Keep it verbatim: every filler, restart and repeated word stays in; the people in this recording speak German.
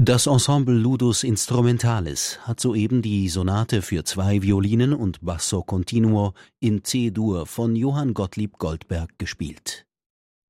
Das Ensemble Ludus Instrumentalis hat soeben die Sonate für zwei Violinen und Basso continuo in C-Dur von Johann Gottlieb Goldberg gespielt.